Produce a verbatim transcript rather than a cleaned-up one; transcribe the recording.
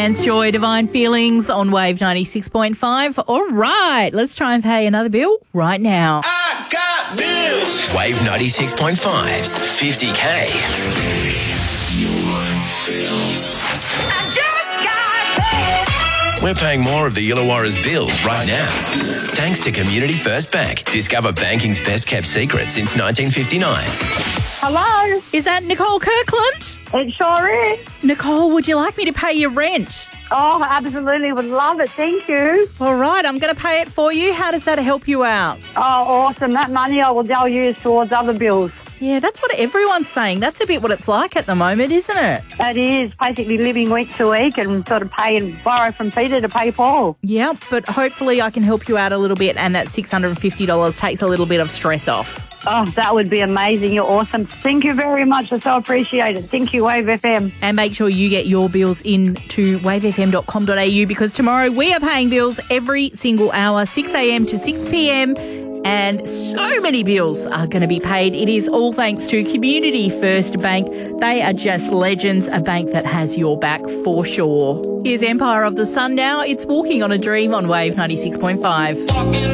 Vance Joy, Divine Feelings on Wave ninety-six point five. All right, let's try and pay another bill right now. I got bills. Wave ninety-six point five's fifty K. I just got paid. We're paying more of the Illawarra's bills right now. Thanks to Community First Bank. Discover banking's best kept secret since nineteen fifty-nine. Hello, Is that Nicole Kirkland? it sure is. Nicole, would you like me to pay your rent? Oh, absolutely would love it. Thank you. All right, I'm going to pay it for you. How does that help you out? Oh, awesome. That money I will I'll use towards other bills. Yeah, that's what everyone's saying. That's a bit what it's like at the moment, isn't it? It is basically living week to week and sort of pay and borrow from Peter to pay Paul. Yeah, but hopefully I can help you out a little bit, and that six hundred fifty dollars takes a little bit of stress off. Oh, that would be amazing. You're awesome. Thank you very much. I so appreciate it. Thank you, Wave F M. And make sure you get your bills in to wave f m dot com dot a u, because tomorrow we are paying bills every single hour, six a m to six p m, and so many bills are going to be paid. It is all thanks to Community First Bank. They are just legends, a bank that has your back for sure. Here's Empire of the Sun now. It's Walking on a Dream on Wave ninety-six point five. Walking